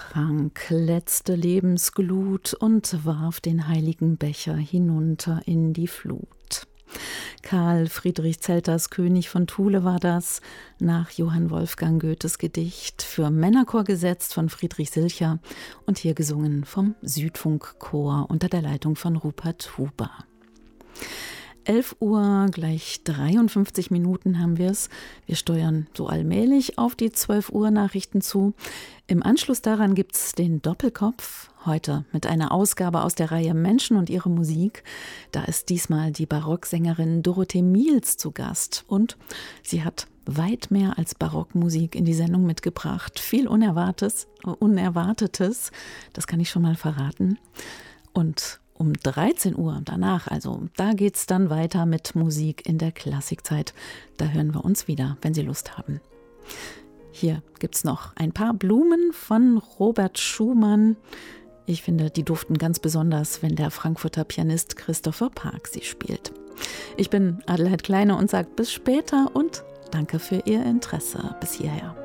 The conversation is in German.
trank letzte Lebensglut und warf den heiligen Becher hinunter in die Flut. Karl Friedrich Zelters König von Thule war das, nach Johann Wolfgang Goethes Gedicht, für Männerchor gesetzt von Friedrich Silcher und hier gesungen vom Südfunkchor unter der Leitung von Rupert Huber. 11 Uhr, gleich 53 Minuten haben wir es. Wir steuern so allmählich auf die 12 Uhr Nachrichten zu. Im Anschluss daran gibt es den Doppelkopf, heute mit einer Ausgabe aus der Reihe Menschen und ihre Musik. Da ist diesmal die Barocksängerin Dorothee Miels zu Gast und sie hat weit mehr als Barockmusik in die Sendung mitgebracht. Viel Unerwartetes, das kann ich schon mal verraten. Und um 13 Uhr danach, also da geht's dann weiter mit Musik in der Klassikzeit. Da hören wir uns wieder, wenn Sie Lust haben. Hier gibt's noch ein paar Blumen von Robert Schumann. Ich finde, die duften ganz besonders, wenn der Frankfurter Pianist Christopher Park sie spielt. Ich bin Adelheid Kleine und sage bis später und danke für Ihr Interesse bis hierher.